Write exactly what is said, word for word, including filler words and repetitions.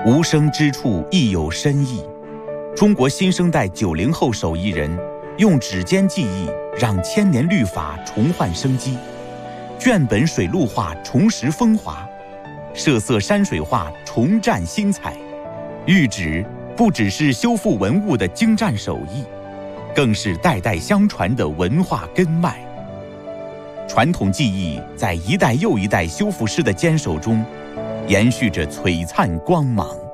无声之处亦有深意。中国新生代九零后手艺人用指尖技艺让千年律法重焕生机，卷本水陆画重拾风华，设色山水画重绽新彩。玉纸不只是修复文物的精湛手艺，更是代代相传的文化根脉。传统技艺在一代又一代修复师的坚守中延续着璀璨光芒。